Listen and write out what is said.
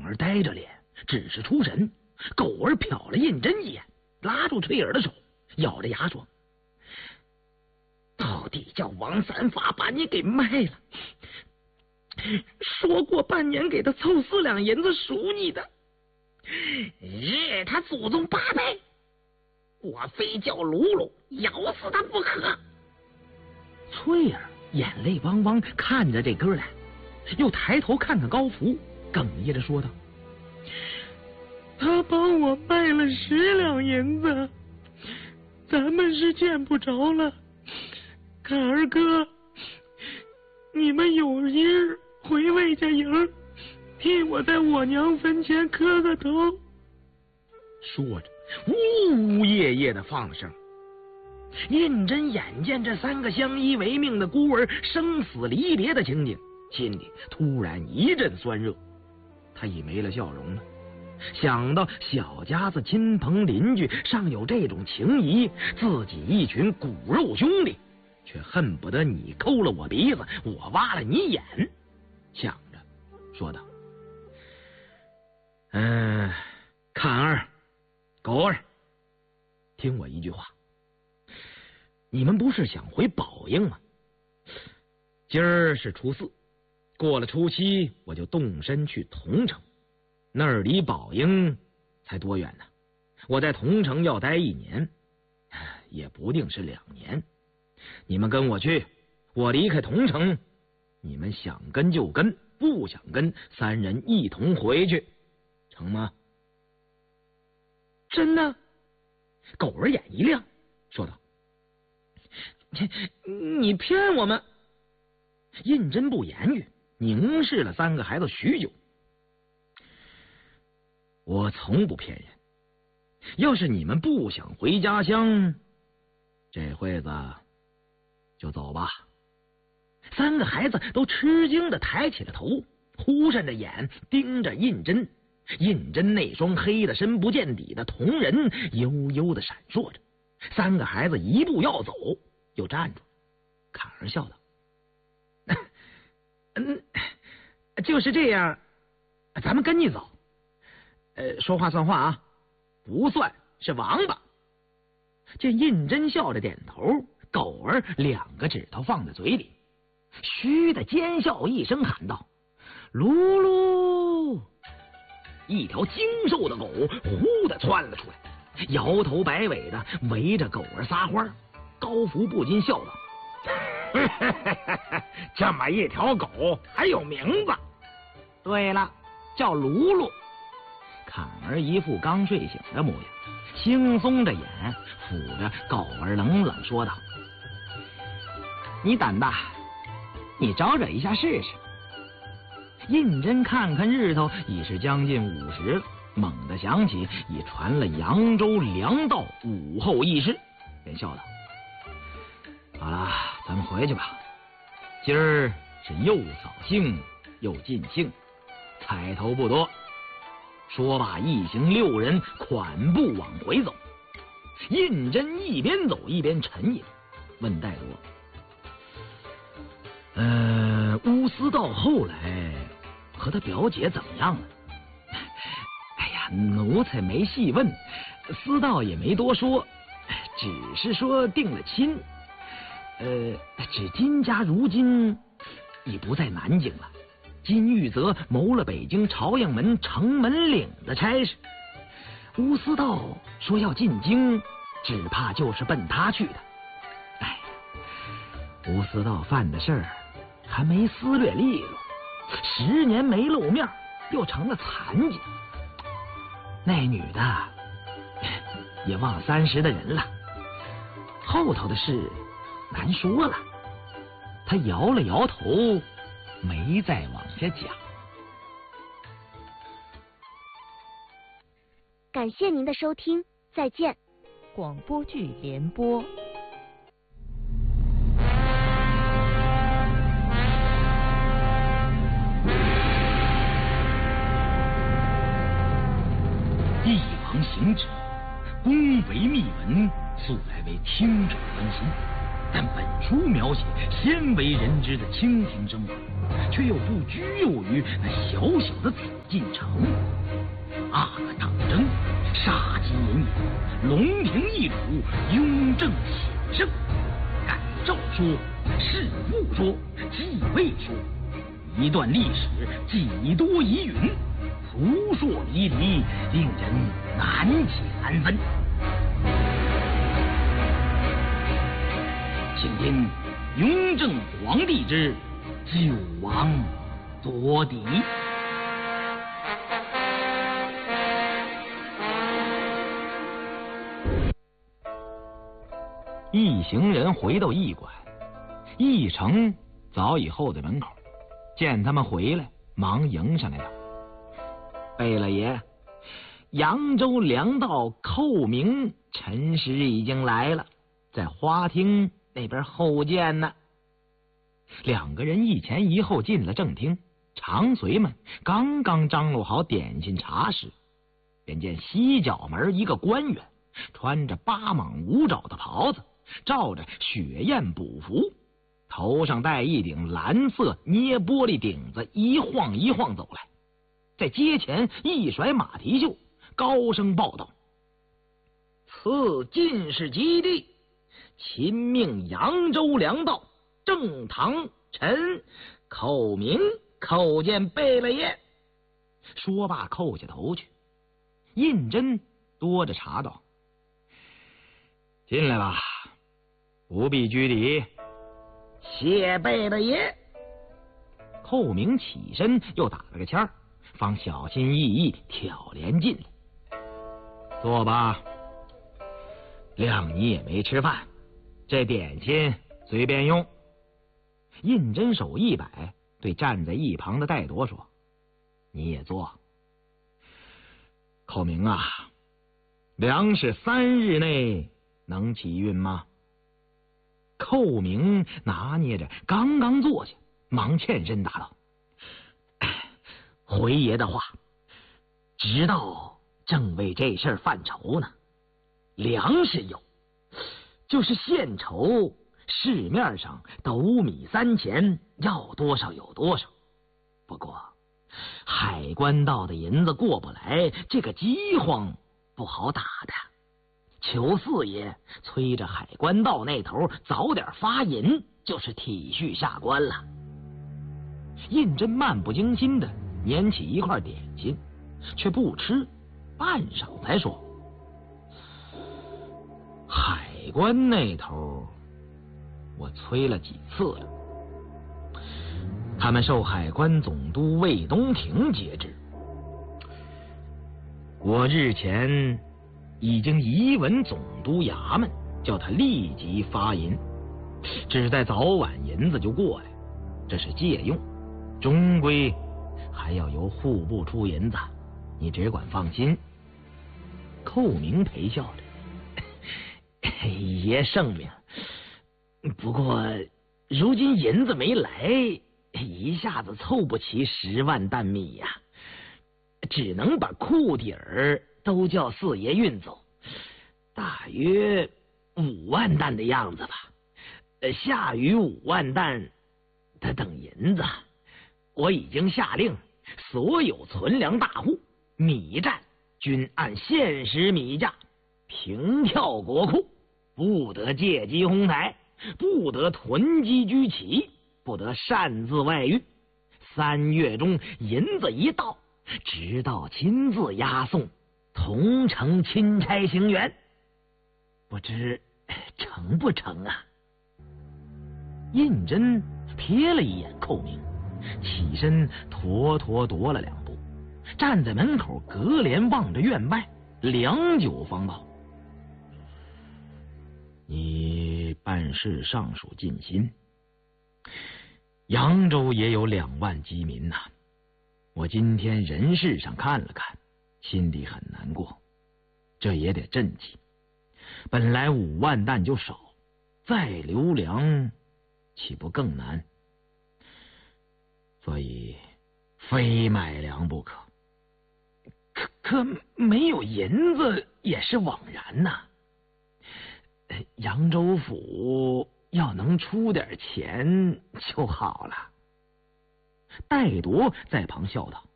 儿呆着脸，只是出神。狗儿瞟了胤禛一眼，拉住翠儿的手，咬着牙说：“到底叫王三发把你给卖了，说过半年给他凑4两银子赎你的，日他祖宗8辈，我非叫鲁鲁咬死他不可。”翠儿眼泪汪汪看着这哥俩，又抬头看看高福，哽咽着说道：“他帮我卖了10两银子，咱们是见不着了。坎儿哥，你们有心回魏家营，替我在我娘坟前磕个头。”说着，呜呜咽咽的放了声。胤禛眼见这3个相依为命的孤儿生死离别的情景，心里突然一阵酸热。他已没了笑容了，想到小家子亲朋邻居尚有这种情谊，自己一群骨肉兄弟却恨不得你抠了我鼻子，我挖了你眼，想着说道：“坎儿、狗儿，听我一句话，你们不是想回宝应吗？今儿是初4，过了初7，我就动身去桐城，那儿离宝应才多远呢？我在桐城要待1年，也不定是2年。你们跟我去，我离开桐城，你们想跟就跟，不想跟，3人一同回去，成吗？”“真的？”狗儿眼一亮，说道：“你骗我们！”胤禛不言语，凝视了3个孩子许久。“我从不骗人，要是你们不想回家乡，这会子就走吧。”3个孩子都吃惊的抬起了头，忽闪着眼盯着胤禛。胤禛那双黑的深不见底的瞳仁悠悠的闪烁着。3个孩子一步要走，又站住。坎儿笑道：“就是这样，咱们跟你走。说话算话啊，不算是王八。”见胤禛笑着点头，狗儿2个指头放在嘴里，嘘的尖笑一声，喊道：“噜噜！”一条精瘦的狗忽的窜了出来，摇头摆尾的围着狗儿撒欢。高福不禁笑道：“这么一条狗还有名字？”“对了，叫鲁鲁。”坎儿一副刚睡醒的模样，轻松着眼，抚着狗儿冷冷说道：“你胆大，你招惹一下试试。”胤禛看看日头，已是将近50，猛地想起已传了扬州粮道午后议事，便笑道：“好了，咱们回去吧。今儿是又扫兴又尽兴，彩头不多。”说罢，一行6人款步往回走。胤禛一边走一边沉吟，问戴卓：“乌思道后来和他表姐怎么样了？”“哎呀，奴才没细问，思道也没多说，只是说定了亲。只金家如今已不在南京了，金玉则谋了北京朝阳门城门岭的差事。乌思道说要进京，只怕就是奔他去的。哎，乌思道犯的事儿还没撕略利落，10年没露面，又成了残疾。那女的也望30的人了，后头的事难说了。”他摇了摇头，没再往下讲。 感谢您的收听，再见。 广播剧联播。 帝王行止，宫闱秘闻素来为听者关心，但本书描写鲜为人知的清廷生活， 却又不拘囿于那小小的紫禁城。阿哥当征，杀机隐隐，龙庭一主，雍正显圣。敢诏说，是不说，既未说，一段历史几多疑云，扑朔迷离，令人难解难分。请听雍正皇帝之九王夺嫡。一行人回到驿馆，驿丞早已候在门口，见他们回来，忙迎上来了。贝勒爷，扬州粮道寇明陈师已经来了，在花厅那边候见呢。两个人一前一后进了正厅，长随们刚刚张罗好点心茶食，便见西角门一个官员穿着八蟒五爪的袍子，罩着雪雁补服，头上戴一顶蓝色捏玻璃顶子，一晃一晃走来，在街前一甩马蹄袖，高声报道：赐进士及第，亲命扬州粮道正堂臣寇明叩见贝勒爷。说罢叩下头去。胤禛多着茶道：进来吧，不必拘礼。谢贝勒爷。寇明起身又打了个签儿，方小心翼翼挑帘进来。坐吧，谅你也没吃饭，这点心随便用。胤禛手一摆，对站在一旁的戴铎说：你也坐。寇明啊，粮食3日内能起运吗？寇明拿捏着刚刚坐下，忙欠身答道：回爷的话，直到正为这事儿犯愁呢。粮食有，就是献筹，市面上斗米3钱，要多少有多少。不过海关道的银子过不来，这个饥荒不好打的。求四爷催着海关道那头早点发银，就是体恤下官了。胤禛漫不经心的拈起一块点心，却不吃，半晌才说：海关那头我催了几次了，他们受海关总督魏东亭节制。我日前已经移文总督衙门，叫他立即发银，只待早晚银子就过来，这是借用，终归还要由户部出银子，你只管放心。寇明陪笑着：爷圣明，不过如今银子没来，一下子凑不齐10万担米呀，只能把库底儿都叫四爷运走，大约5万担的样子吧。下余5万担他等银子，我已经下令，所有存粮大户米站均按现实米价平跳国库，不得借机哄抬，不得囤积居奇，不得擅自外运。3月中银子一到，直到亲自押送，同城钦差行辕，不知成不成啊？胤禛瞥了一眼寇明，起身踱踱踱了2步，站在门口隔帘望着院外，良久方道：你办事尚属尽心，扬州也有2万饥民呐。我今天人事上看了看，心里很难过，这也得赈济。本来5万担就少，再留粮岂不更难？所以非买粮不可。可没有银子也是枉然呐。扬州府要能出点钱就好了。 戴铎在旁笑道：“